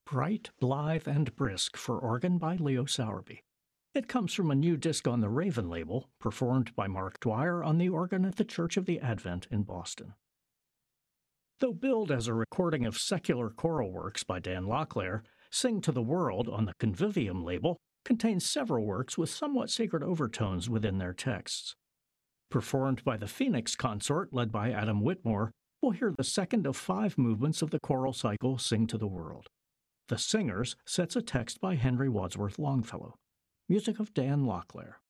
Bright, Blithe, and Brisk for organ by Leo Sowerby. It comes from a new disc on the Raven label, performed by Mark Dwyer on the organ at the Church of the Advent in Boston. Though billed as a recording of secular choral works by Dan Locklear, Sing to the World on the Convivium label contains several works with somewhat sacred overtones within their texts. Performed by the Phoenix Consort led by Adam Whitmore, we'll hear the second of 5 movements of the choral cycle Sing to the World. The Singers sets a text by Henry Wadsworth Longfellow. Music of Dan Locklear.